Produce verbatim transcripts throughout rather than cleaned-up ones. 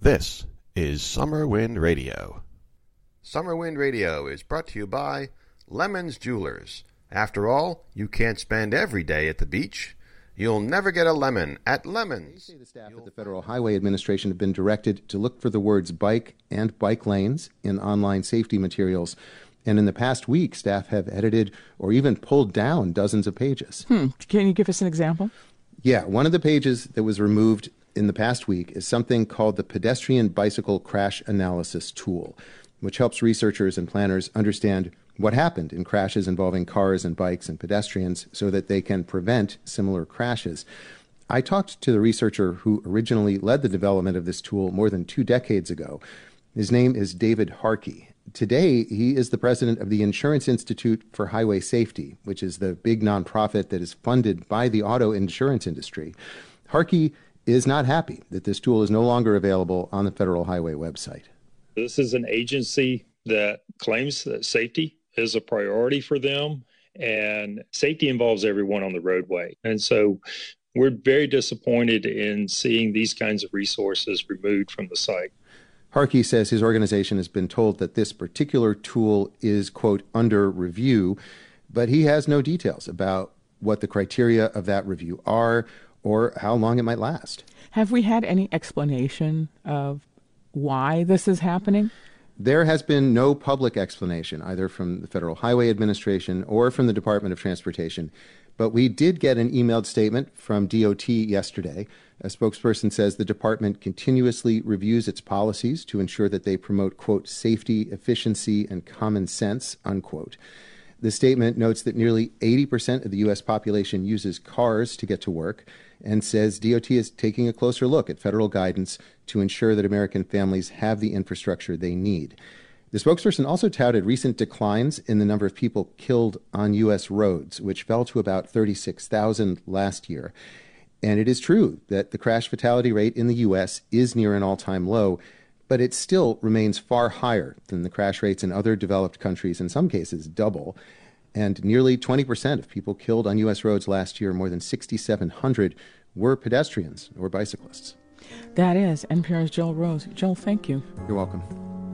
This is Summer Wind Radio. Summer Wind Radio is brought to you by Lemons Jewelers. After all, you can't spend every day at the beach. You'll never get a lemon at Lemons. The staff at the Federal Highway Administration have been directed to look for the words bike and bike lanes in online safety materials. And in the past week, staff have edited or even pulled down dozens of pages. Hmm. Can you give us an example? Yeah, one of the pages that was removed in the past week is something called the Pedestrian Bicycle Crash Analysis Tool, which helps researchers and planners understand what happened in crashes involving cars and bikes and pedestrians so that they can prevent similar crashes. I talked to the researcher who originally led the development of this tool more than two decades ago. His name is David Harkey. Today, he is the president of the Insurance Institute for Highway Safety, which is the big nonprofit that is funded by the auto insurance industry. Harkey is not happy that this tool is no longer available on the Federal Highway website. This is an agency that claims that safety is a priority for them, and safety involves everyone on the roadway. And so we're very disappointed in seeing these kinds of resources removed from the site. Harkey says his organization has been told that this particular tool is, quote, under review, but he has no details about what the criteria of that review are or how long it might last. Have we had any explanation of why this is happening? There has been no public explanation, either from the Federal Highway Administration or from the Department of Transportation. But we did get an emailed statement from D O T yesterday. A spokesperson says the department continuously reviews its policies to ensure that they promote, quote, safety, efficiency, and common sense, unquote. The statement notes that nearly eighty percent of the U S population uses cars to get to work and says D O T is taking a closer look at federal guidance to ensure that American families have the infrastructure they need. The spokesperson also touted recent declines in the number of people killed on U S roads, which fell to about thirty-six thousand last year. And it is true that the crash fatality rate in the U S is near an all-time low, but it still remains far higher than the crash rates in other developed countries, in some cases double. And nearly twenty percent of people killed on U S roads last year, more than six thousand seven hundred, were pedestrians or bicyclists. That is N P R's Joel Rose. Joel, thank you. You're welcome.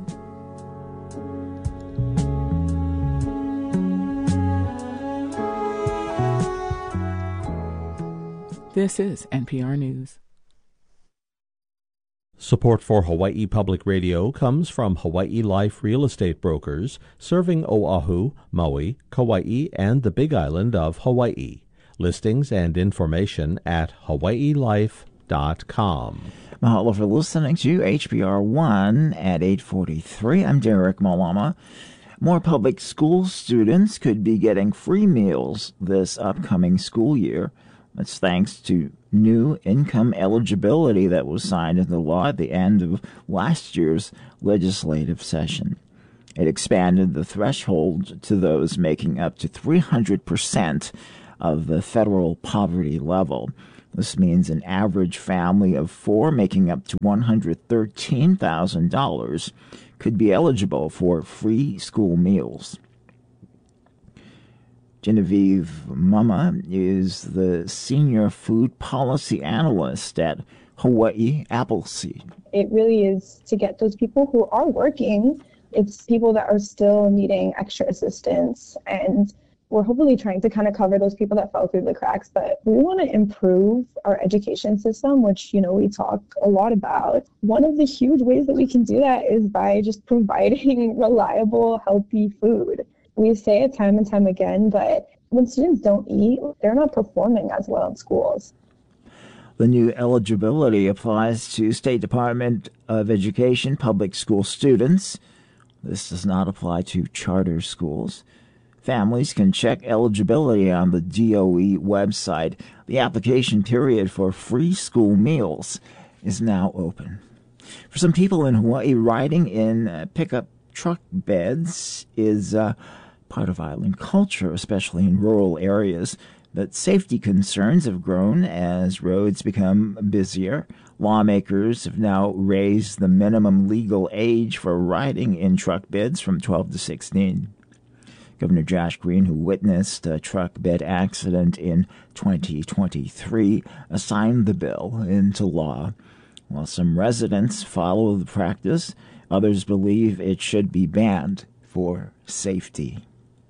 This is N P R News. Support for Hawaii Public Radio comes from Hawaii Life Real Estate Brokers, serving Oahu, Maui, Kauai, and the Big Island of Hawaii. Listings and information at hawaii life dot com. Mahalo for listening to H B R one at eight forty-three. I'm Derek Malama. More public school students could be getting free meals this upcoming school year. That's thanks to new income eligibility that was signed into law at the end of last year's legislative session. It expanded the threshold to those making up to three hundred percent of the federal poverty level. This means an average family of four making up to one hundred thirteen thousand dollars could be eligible for free school meals. Genevieve Mama is the Senior Food Policy Analyst at Hawaii Appleseed. It really is to get those people who are working. It's people that are still needing extra assistance, and we're hopefully trying to kind of cover those people that fell through the cracks. But we want to improve our education system, which, you know, we talk a lot about. One of the huge ways that we can do that is by just providing reliable, healthy food. We say it time and time again, but when students don't eat, they're not performing as well in schools. The new eligibility applies to State Department of Education public school students. This does not apply to charter schools. Families can check eligibility on the D O E website. The application period for free school meals is now open. For some people in Hawaii, riding in uh, pickup truck beds is uh, part of island culture, especially in rural areas. But safety concerns have grown as roads become busier. Lawmakers have now raised the minimum legal age for riding in truck beds from twelve to sixteen. Governor Josh Green, who witnessed a truck bed accident in twenty twenty-three, signed the bill into law. While some residents follow the practice, others believe it should be banned for safety.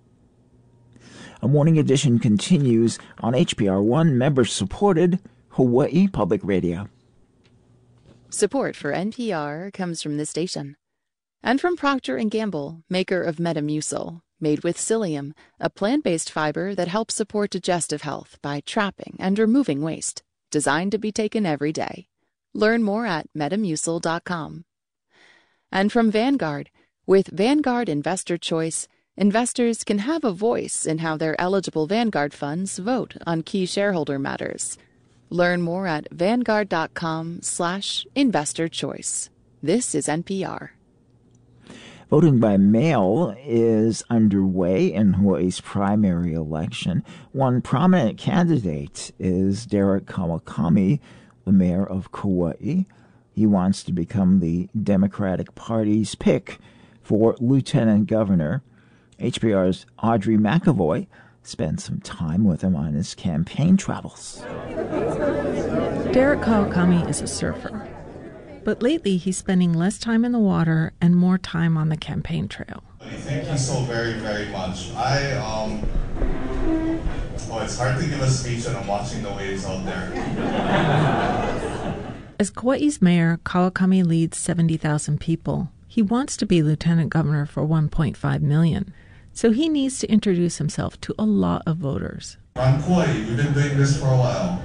A Morning Edition continues on H P R one, member-supported Hawaii Public Radio. Support for N P R comes from this station. And from Procter and Gamble, maker of Metamucil, made with psyllium, a plant-based fiber that helps support digestive health by trapping and removing waste. Designed to be taken every day. Learn more at metamucil dot com. And from Vanguard, with Vanguard Investor Choice, investors can have a voice in how their eligible Vanguard funds vote on key shareholder matters. Learn more at vanguard dot com slash investor choice. This is N P R. Voting by mail is underway in Hawaii's primary election. One prominent candidate is Derek Kawakami, the mayor of Kauai. He wants to become the Democratic Party's pick for lieutenant governor. H P R's Audrey McAvoy spent some time with him on his campaign travels. Derek Kawakami is a surfer, but lately he's spending less time in the water and more time on the campaign trail. Thank you so very, very much. I, um, oh, it's hard to give a speech and I'm watching the waves out there. As Kauai's mayor, Kawakami leads seventy thousand people. He wants to be lieutenant governor for one point five million, so he needs to introduce himself to a lot of voters. On Kauai, we've been doing this for a while.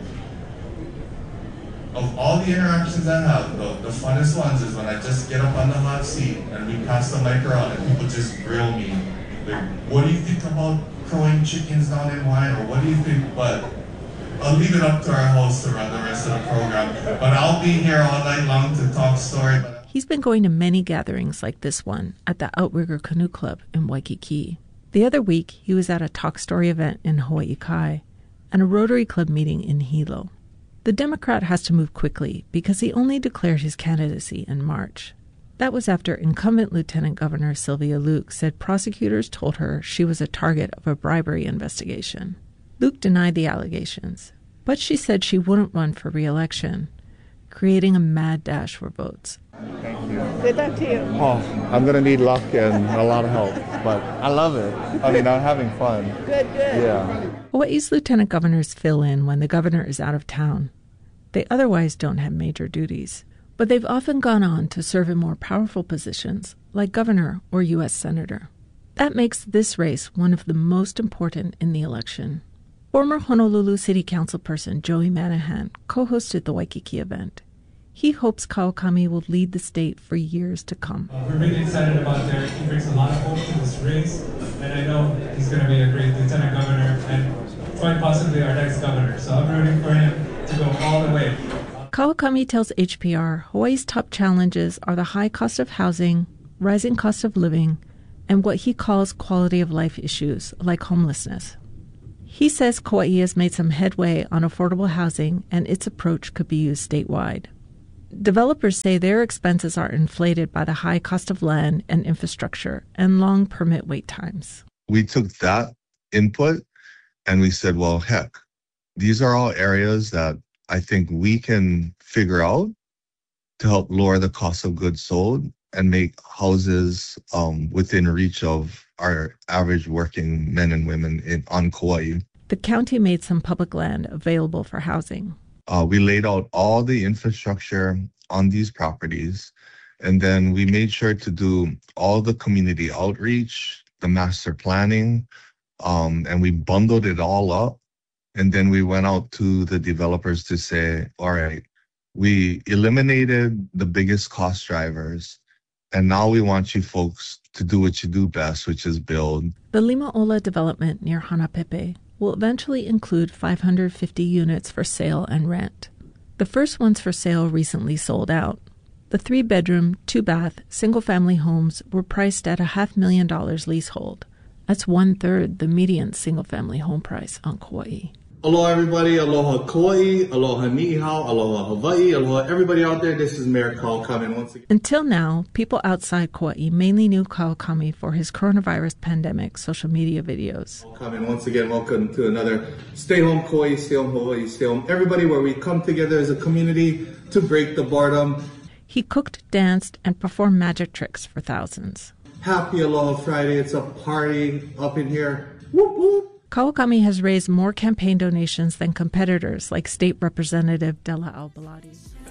Of all the interactions I have, the, the funnest ones is when I just get up on the hot seat and we pass the mic around and people just grill me. Like, what do you think about crowing chickens down in Hawaii, or what do you think? But I'll leave it up to our host to run the rest of the program. But I'll be here all night long to talk story. He's been going to many gatherings like this one at the Outrigger Canoe Club in Waikiki. The other week, he was at a Talk Story event in Hawaii Kai and a Rotary Club meeting in Hilo. The Democrat has to move quickly because he only declared his candidacy in March. That was after incumbent Lieutenant Governor Sylvia Luke said prosecutors told her she was a target of a bribery investigation. Luke denied the allegations, but she said she wouldn't run for re-election, creating a mad dash for votes. Thank you. Good luck to you. Oh, I'm going to need luck and a lot of help, but I love it. I mean, I'm having fun. Good, good. Yeah. Hawaii's lieutenant governors fill in when the governor is out of town. They otherwise don't have major duties, but they've often gone on to serve in more powerful positions, like governor or U S senator. That makes this race one of the most important in the election. Former Honolulu City Council person Joey Manahan co-hosted the Waikiki event. He hopes Kawakami will lead the state for years to come. Uh, we're really excited about Derek. He brings a lot of hope to this race, and I know he's going to be a great lieutenant governor and quite possibly our next governor. So I'm rooting for him to go all the way. Kawakami tells H P R Hawaii's top challenges are the high cost of housing, rising cost of living, and what he calls quality of life issues like homelessness. He says Kauai has made some headway on affordable housing and its approach could be used statewide. Developers say their expenses are inflated by the high cost of land and infrastructure and long permit wait times. We took that input and we said, well, heck, these are all areas that I think we can figure out to help lower the cost of goods sold and make houses um, within reach of our average working men and women in, on Kauai. The county made some public land available for housing. Uh, we laid out all the infrastructure on these properties, and then we made sure to do all the community outreach, the master planning, um, and we bundled it all up. And then we went out to the developers to say, all right, we eliminated the biggest cost drivers, and now we want you folks to do what you do best, which is build. The Limaola development near Hanapepe will eventually include five hundred fifty units for sale and rent. The first ones for sale recently sold out. The three-bedroom, two-bath, single-family homes were priced at a half million dollars leasehold. That's one-third the median single-family home price on Kauai. Aloha, everybody. Aloha, Kauai. Aloha, Niihau. Aloha, Hawaii. Aloha, everybody out there. This is Mayor Kawakami once again. Until now, people outside Kauai mainly knew Kawakami for his coronavirus pandemic social media videos. Kawakami, once again, welcome to another Stay Home Kauai, Stay Home Hawaii, Stay Home everybody, where we come together as a community to break the boredom. He cooked, danced, and performed magic tricks for thousands. Happy Aloha Friday. It's a party up in here. Whoop, whoop. Kawakami has raised more campaign donations than competitors like State Representative Della Al-Baladi.